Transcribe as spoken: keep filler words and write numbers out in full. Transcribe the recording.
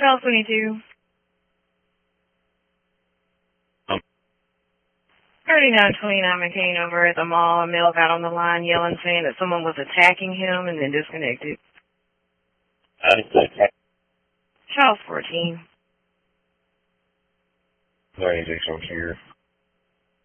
Charles twenty-two. Um, thirty-nine twenty-nine McCain over at the mall. A male got on the line yelling, saying that someone was attacking him and then disconnected. I think that Charles fourteen. ninety-six on here.